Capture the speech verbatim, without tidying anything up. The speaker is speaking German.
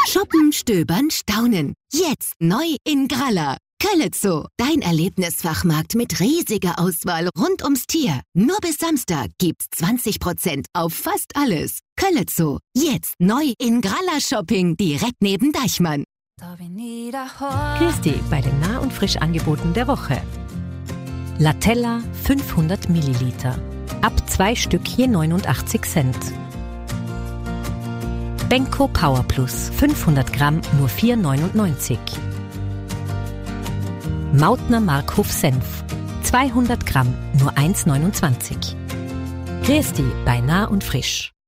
Shoppen, stöbern, staunen. Jetzt neu in Gralla. Kölle-Zoo, dein Erlebnisfachmarkt mit riesiger Auswahl rund ums Tier. Nur bis Samstag gibt's zwanzig Prozent auf fast alles. Kölle-Zoo, jetzt neu in Gralla Shopping, direkt neben Deichmann. Grüß dich bei den Nah- und Frischangeboten der Woche. Latella fünfhundert Milliliter. Ab zwei Stück je neunundachtzig Cent. Benko Power Plus fünfhundert Gramm nur vier neunundneunzig. Mautner Markhof Senf zweihundert Gramm nur eins neunundzwanzig. Grüß dich bei Nah und Frisch.